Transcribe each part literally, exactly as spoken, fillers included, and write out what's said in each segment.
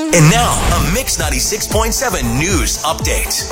And now, a Mix ninety-six point seven news update.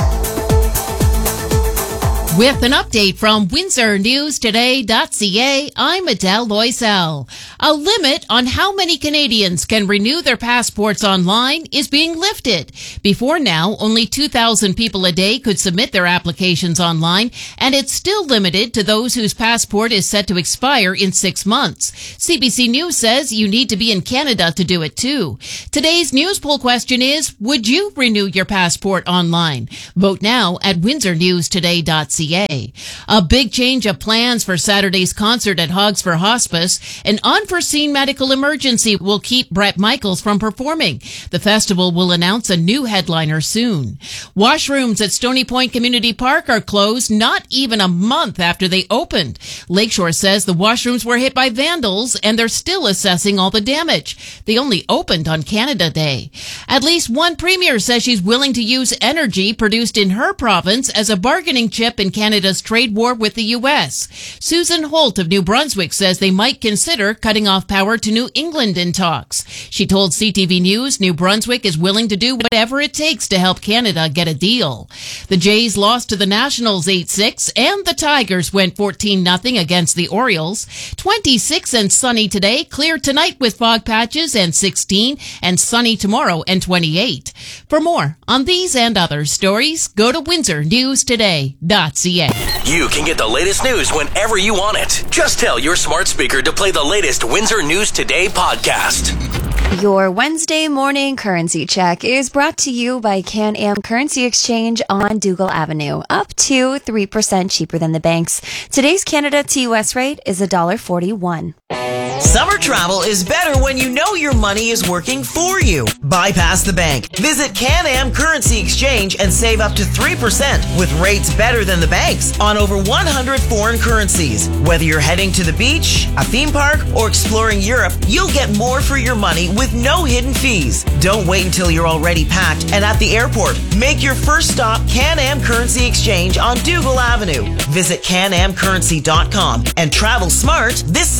With an update from Windsor News Today dot C A, I'm Adele Loisel. A limit on how many Canadians can renew their passports online is being lifted. Before now, only two thousand people a day could submit their applications online, and it's still limited to those whose passport is set to expire in six months. C B C News says you need to be in Canada to do it too. Today's news poll question is, would you renew your passport online? Vote now at Windsor News Today dot C A. A big change of plans for Saturday's concert at Hogs for Hospice. An unforeseen medical emergency will keep Bret Michaels from performing. The festival will announce a new headliner soon. Washrooms at Stony Point Community Park are closed not even a month after they opened. Lakeshore says the washrooms were hit by vandals and they're still assessing all the damage. They only opened on Canada Day. At least one premier says she's willing to use energy produced in her province as a bargaining chip in Canada's trade war with the U S. Susan Holt of New Brunswick says they might consider cutting off power to New England in talks. She told C T V News New Brunswick is willing to do whatever it takes to help Canada get a deal. The Jays lost to the Nationals eight six, and the Tigers went fourteen nothing against the Orioles. twenty-six and sunny today, clear tonight with fog patches, and sixteen, and sunny tomorrow and twenty-eight. For more on these and other stories, go to Windsor News Today dot C A. You can get the latest news whenever you want it. Just tell your smart speaker to play the latest Windsor News Today podcast. Your Wednesday morning currency check is brought to you by Can-Am Currency Exchange on Dougal Avenue, up to three percent cheaper than the banks. Today's Canada to U S rate is one dollar forty-one. Summer travel is better when you know your money is working for you. Bypass the bank. Visit Can-Am Currency Exchange and save up to three percent with rates better than the banks on over one hundred foreign currencies. Whether you're heading to the beach, a theme park, or exploring Europe, you'll get more for your money with no hidden fees. Don't wait until you're already packed and at the airport. Make your first stop Can-Am Currency Exchange on Dougal Avenue. Visit can am currency dot com and travel smart this